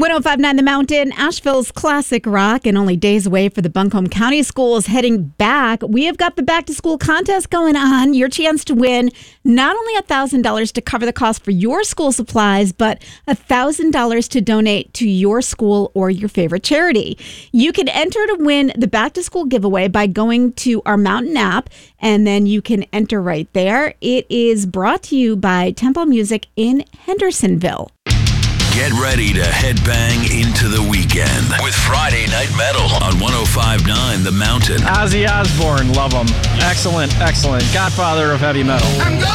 1059 The Mountain, Asheville's classic rock, and only days away for the Buncombe County Schools heading back. We have got the back to school contest going on. Your chance to win not only $1,000 to cover the cost for your school supplies, but $1,000 to donate to your school or your favorite charity. You can enter to win the back to school giveaway by going to our Mountain app, and then you can enter right there. It is brought to you by Temple Music in Hendersonville. Get ready to headbang into the weekend with Friday Night Metal on 105.9 The Mountain. Ozzy Osbourne, love him. Excellent, excellent. Godfather of heavy metal.